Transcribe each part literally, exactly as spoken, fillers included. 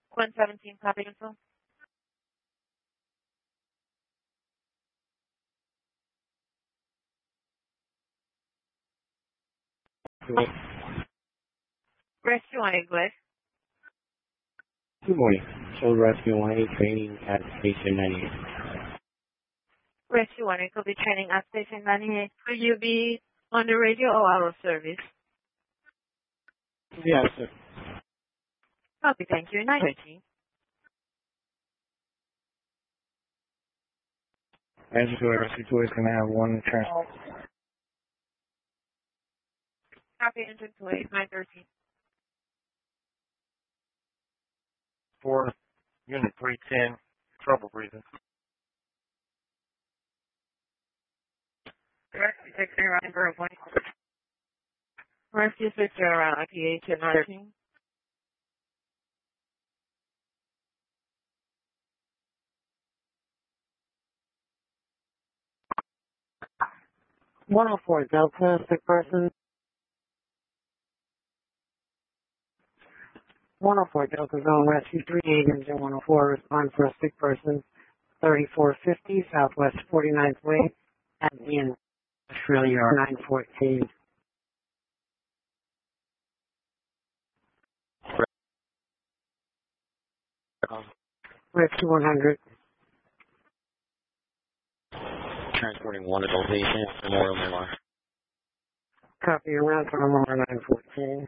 one seventeen, copy info. Rescue one eight, go ahead. Good morning. Show Rescue one eight training at Station ninety-eight. Rescue one eight will be training at Station ninety-eight. Will you be on the radio or out of service? Yes, sir. Copy, thank you. nine thirteen. Answer to a Rescue two is going to have one transport. Copy, engine two eight, nine thirteen. four, Unit three ten, trouble breathing. Rescue six zero zero one. Rescue six zero I P H at nineteen. one oh four Delta, sick person. one oh four Delta Zone Rescue three eight engine one oh four, respond for a sick person, thirty-four fifty Southwest forty-ninth Way at the Industrial Yard, nine fourteen. Rescue one hundred. Transporting one adult patient, Memorial Myanmar. Copy around to Memorial nine fourteen.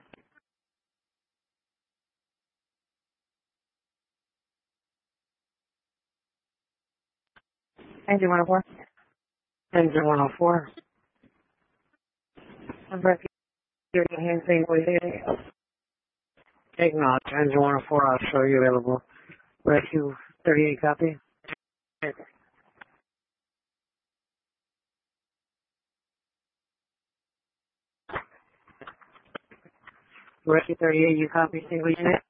Engine one oh four. Engine one oh four. Rescue thirty hand saying what is Acknowledge. Engine one oh four, I'll show you available. Rescue thirty-eight, copy. Rescue thirty-eight, you copy, single unit?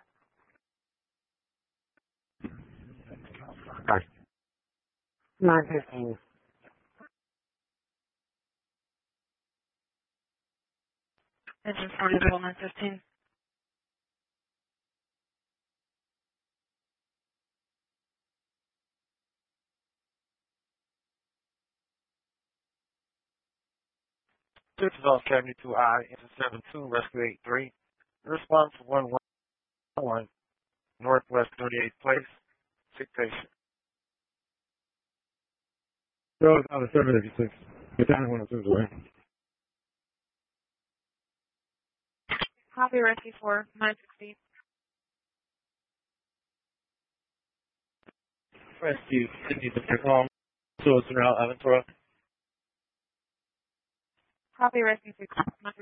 nine fifteen. Engine forty, nine fifteen. Six is on seventy-two I, into seven two, Rescue eight three. Response one one one, Northwest thirty-eighth Place, sick patient. Go down to seven eighty-six. Get down to one oh two, right? Copy, Rescue four, nine sixteen. Rescue Sydney District Home, so it's around Aventura. Copy, Rescue six,